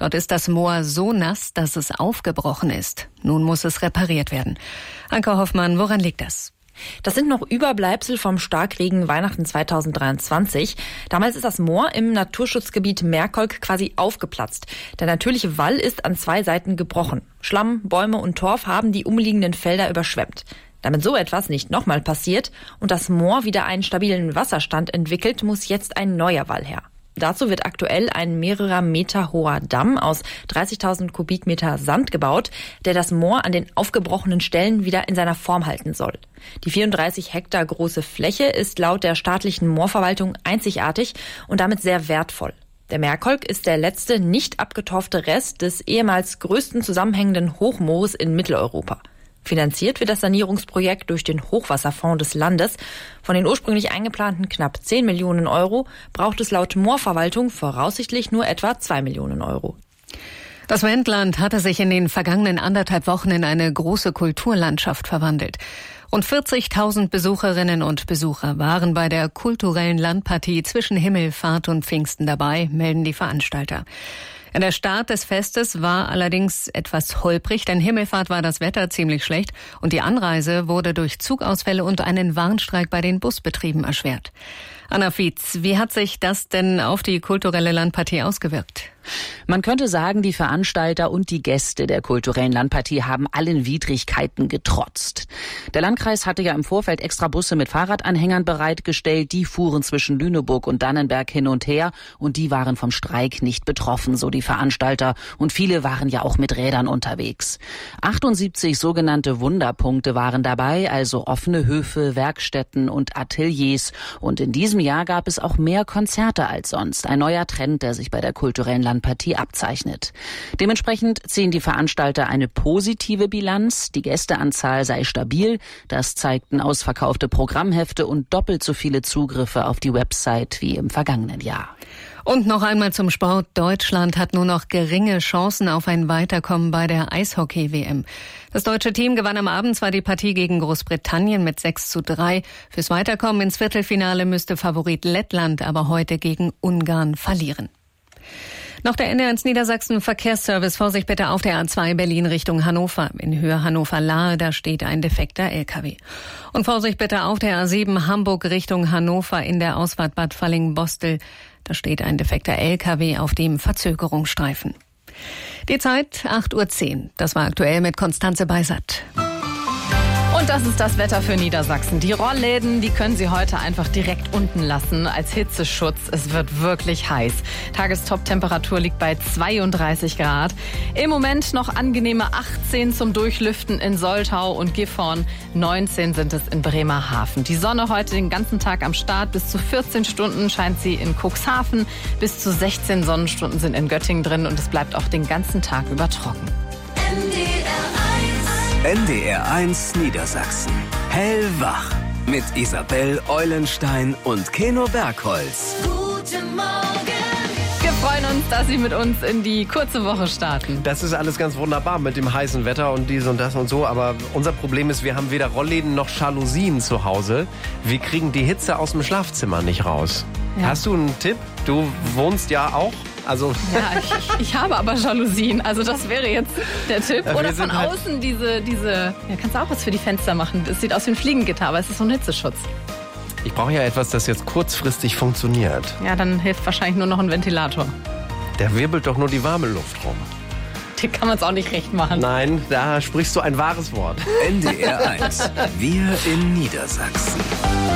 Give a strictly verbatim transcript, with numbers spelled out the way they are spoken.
Dort ist das Moor so nass, dass es aufgebrochen ist. Nun muss es repariert werden. Anke Hoffmann, woran liegt das? Das sind noch Überbleibsel vom Starkregen Weihnachten zweitausenddreiundzwanzig. Damals ist das Moor im Naturschutzgebiet Merkolk quasi aufgeplatzt. Der natürliche Wall ist an zwei Seiten gebrochen. Schlamm, Bäume und Torf haben die umliegenden Felder überschwemmt. Damit so etwas nicht nochmal passiert und das Moor wieder einen stabilen Wasserstand entwickelt, muss jetzt ein neuer Wall her. Dazu wird aktuell ein mehrere Meter hoher Damm aus dreißigtausend Kubikmeter Sand gebaut, der das Moor an den aufgebrochenen Stellen wieder in seiner Form halten soll. Die vierunddreißig Hektar große Fläche ist laut der staatlichen Moorverwaltung einzigartig und damit sehr wertvoll. Der Merkolk ist der letzte nicht abgetorfte Rest des ehemals größten zusammenhängenden Hochmoores in Mitteleuropa. Finanziert wird das Sanierungsprojekt durch den Hochwasserfonds des Landes. Von den ursprünglich eingeplanten knapp zehn Millionen Euro braucht es laut Moorverwaltung voraussichtlich nur etwa zwei Millionen Euro. Das Wendland hatte sich in den vergangenen anderthalb Wochen in eine große Kulturlandschaft verwandelt. Rund vierzigtausend Besucherinnen und Besucher waren bei der kulturellen Landpartie zwischen Himmelfahrt und Pfingsten dabei, melden die Veranstalter. Der Start des Festes war allerdings etwas holprig, denn Himmelfahrt war das Wetter ziemlich schlecht und die Anreise wurde durch Zugausfälle und einen Warnstreik bei den Busbetrieben erschwert. Anna Fietz, wie hat sich das denn auf die kulturelle Landpartie ausgewirkt? Man könnte sagen, die Veranstalter und die Gäste der kulturellen Landpartie haben allen Widrigkeiten getrotzt. Der Landkreis hatte ja im Vorfeld extra Busse mit Fahrradanhängern bereitgestellt. Die fuhren zwischen Lüneburg und Dannenberg hin und her und die waren vom Streik nicht betroffen, so die Veranstalter. Und viele waren ja auch mit Rädern unterwegs. achtundsiebzig sogenannte Wunderpunkte waren dabei, also offene Höfe, Werkstätten und Ateliers. Und in diesem Jahr gab es auch mehr Konzerte als sonst. Ein neuer Trend, der sich bei der kulturellen Landpartie abzeichnet. Dementsprechend ziehen die Veranstalter eine positive Bilanz. Die Gästeanzahl sei stabil. Das zeigten ausverkaufte Programmhefte und doppelt so viele Zugriffe auf die Website wie im vergangenen Jahr. Und noch einmal zum Sport. Deutschland hat nur noch geringe Chancen auf ein Weiterkommen bei der Eishockey-W M. Das deutsche Team gewann am Abend zwar die Partie gegen Großbritannien mit sechs zu drei. Fürs Weiterkommen ins Viertelfinale müsste Favorit Lettland aber heute gegen Ungarn verlieren. Noch der N D R eins Niedersachsen Verkehrsservice. Vorsicht bitte auf der A zwei Berlin Richtung Hannover. In Höhe Hannover-Lahe, da steht ein defekter L K W. Und Vorsicht bitte auf der A sieben Hamburg Richtung Hannover in der Ausfahrt Bad Falling-Bostel. Da steht ein defekter L K W auf dem Verzögerungsstreifen. Die Zeit acht Uhr zehn. Das war aktuell mit Konstanze Beisert. Und das ist das Wetter für Niedersachsen. Die Rollläden, die können Sie heute einfach direkt unten lassen als Hitzeschutz. Es wird wirklich heiß. Tagestop-Temperatur liegt bei zweiunddreißig Grad. Im Moment noch angenehme achtzehn zum Durchlüften in Soltau und Gifhorn. neunzehn sind es in Bremerhaven. Die Sonne heute den ganzen Tag am Start. Bis zu vierzehn Stunden scheint sie in Cuxhaven. Bis zu sechzehn Sonnenstunden sind in Göttingen drin. Und es bleibt auch den ganzen Tag über trocken. N D R eins Niedersachsen. Hellwach. Mit Isabel Eulenstein und Keno Bergholz. Guten Morgen. Wir freuen uns, dass Sie mit uns in die kurze Woche starten. Das ist alles ganz wunderbar mit dem heißen Wetter und dies und das und so. Aber unser Problem ist, wir haben weder Rollläden noch Jalousien zu Hause. Wir kriegen die Hitze aus dem Schlafzimmer nicht raus. Ja. Hast du einen Tipp? Du wohnst ja auch. Also ja, ich, ich habe aber Jalousien, also das wäre jetzt der Tipp. Ja, oder von halt außen diese, diese, ja, kannst du auch was für die Fenster machen. Das sieht aus wie ein Fliegengitter, aber es ist so ein Hitzeschutz. Ich brauche ja etwas, das jetzt kurzfristig funktioniert. Ja, dann hilft wahrscheinlich nur noch ein Ventilator. Der wirbelt doch nur die warme Luft rum. Dir kann man es auch nicht recht machen. Nein, da sprichst du ein wahres Wort. N D R eins. Wir in Niedersachsen.